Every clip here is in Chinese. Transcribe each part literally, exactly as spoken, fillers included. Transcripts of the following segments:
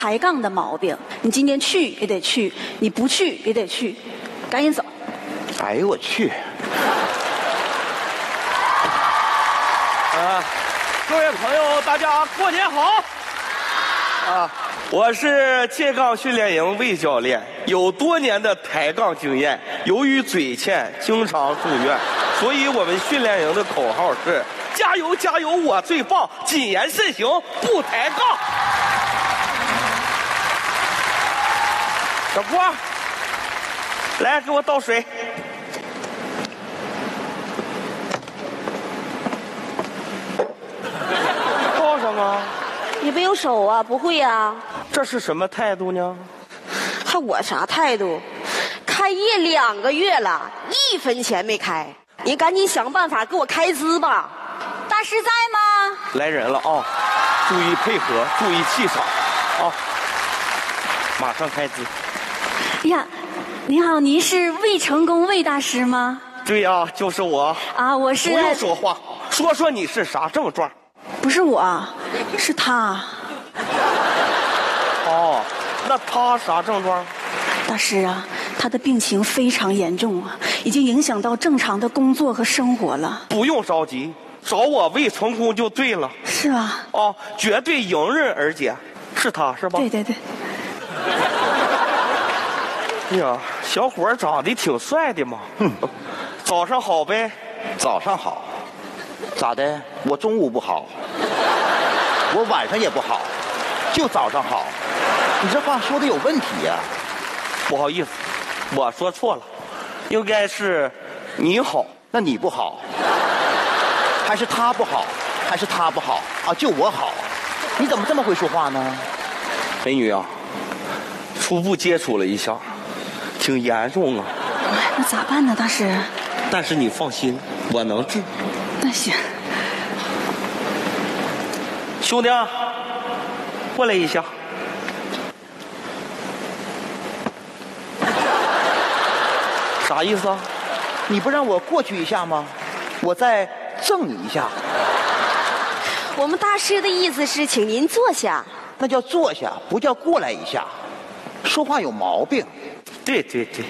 抬杠的毛病。你今天去也得去，你不去也得去，赶紧走。 哎呦我去！ 啊，各位朋友，大家过年好！啊，我是借杠训练营魏教练，有多年的抬杠经验。由于嘴欠，经常住院，所以我们训练营的口号是：加油加油，我最棒！谨言慎行，不抬杠。小郭，来给我倒水。倒上啊！ 你没有手啊？不会呀？ 这是什么态度呢？ 还我啥态度？开业两个月了，一分钱没开。你赶紧想办法给我开支吧。 大师在吗？ 来人了啊！注意配合，注意气场啊！马上开支。 呀，您好，您是魏成功魏大师吗？ 对呀、啊，就是我。 啊，我是。 不用说话，说说你是啥症状？ 不是我，是他。 哦，那他啥症状？ 大师啊，他的病情非常严重啊，已经影响到正常的工作和生活了。 不用着急，找我魏成功就对了。 是吧？ 哦，绝对迎刃而解，是他是吧？ 对对对。 哎呀，小伙儿长得挺帅的嘛。 嗯， 早上好呗。 早上好。咋的？我中午不好，我晚上也不好，就早上好。你这话说的有问题呀、啊！ 不好意思，我说错了，应该是你好。 那你不好，还是他不好，还是他不好啊？就我好，你怎么这么会说话呢？ 美女啊，初步接触了一下，挺严重啊。 那咋办呢，大师？ 但是你放心，我能治。 那行。 兄弟啊，过来一下。啥意思啊？ 你不让我过去一下吗？我再赠你一下。 我们大师的意思是请您坐下。 那叫坐下，不叫过来一下。说话有毛病。 对对对。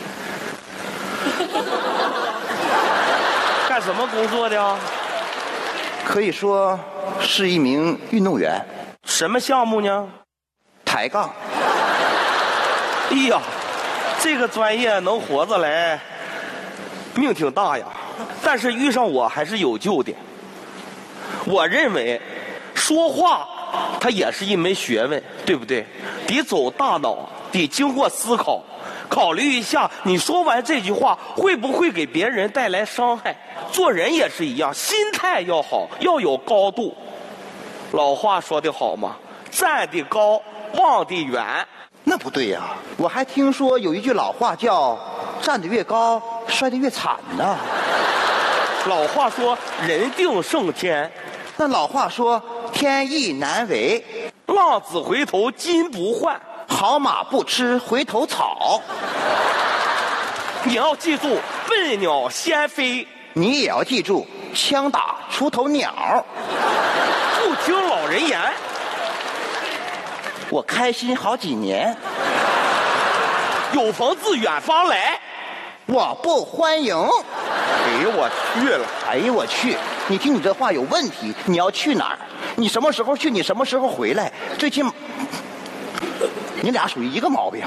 干什么工作的啊？ 可以说是一名运动员。 什么项目呢？ 抬杠。 哎呀，这个专业能活着来，命挺大呀。但是遇上我还是有救的。我认为，说话它也是一门学问，对不对？得走大脑，得经过思考，考虑一下你说完这句话会不会给别人带来伤害。做人也是一样，心态要好，要有高度。老话说得好嘛，站得高，望得远。 那不对呀、啊，我还听说有一句老话叫“站得越高，摔得越惨”呢。 老话说人定胜天， 那老话说天意难违， 浪子回头金不换， 好马不吃回头草。 你要记住，笨鸟先飞。 你也要记住，枪打出头鸟。 不听老人言。 我开心好几年。 有朋自远方来， 我不欢迎。 哎呦我去了！ 哎呦我去！你听你这话有问题。你要去哪儿？你什么时候去？你什么时候回来？最近你俩属于一个毛病。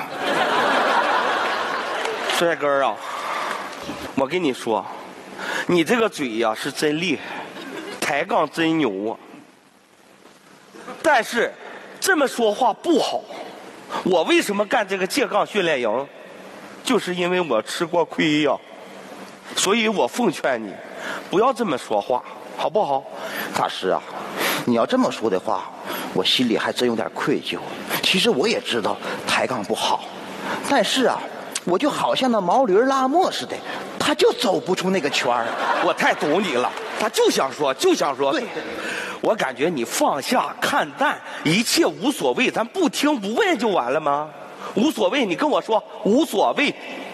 帅哥啊，我跟你说，你这个嘴呀、啊、是真厉害，抬杠真牛啊。但是这么说话不好。我为什么干这个借杠训练营？就是因为我吃过亏呀、啊。所以我奉劝你，不要这么说话，好不好？ 大师啊，你要这么说的话，我心里还真有点愧疚。其实我也知道抬杠不好，但是啊，我就好像那毛驴拉磨似的，他就走不出那个圈儿。 我太懂你了，他就想说，就想说。 对， 我感觉你放下看淡，一切无所谓，咱不听不问就完了吗？无所谓，你跟我说无所谓。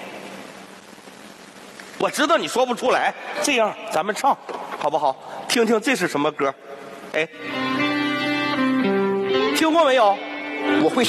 我知道你说不出来，这样咱们唱，好不好？听听这是什么歌？哎，听过没有？ 我会。